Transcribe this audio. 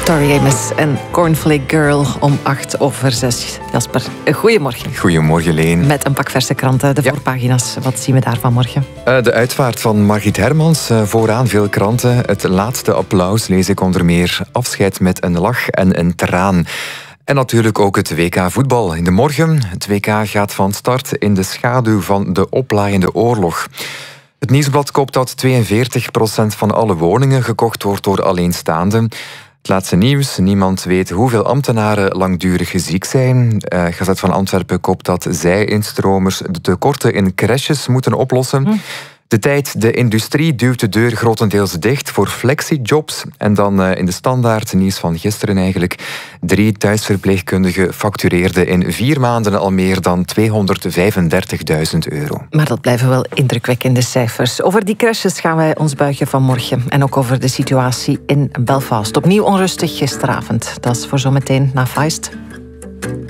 Tori Amos en Cornflake Girl om 6:08. Jasper, goedemorgen. Goedemorgen, Leen. Met een pak verse kranten, de voorpagina's. Wat zien we daar vanmorgen? De uitvaart van Margriet Hermans. Vooraan veel kranten. Het laatste applaus lees ik onder meer. Afscheid met een lach en een traan. En natuurlijk ook het WK voetbal in de morgen. Het WK gaat van start in de schaduw van de oplaaiende oorlog. Het Nieuwsblad koopt dat 42% van alle woningen gekocht wordt door alleenstaanden. Het laatste nieuws. Niemand weet hoeveel ambtenaren langdurig ziek zijn. Gazet van Antwerpen koopt dat zij-instromers de tekorten in crèches moeten oplossen. De Tijd, de industrie duwt de deur grotendeels dicht voor flexijobs. En dan in de Standaard, nieuws van gisteren eigenlijk. 3 thuisverpleegkundigen factureerden in 4 maanden al meer dan €235.000. Maar dat blijven wel indrukwekkende cijfers. Over die crashes gaan wij ons buigen vanmorgen. En ook over de situatie in Belfast. Opnieuw onrustig gisteravond. Dat is voor zometeen na Feist.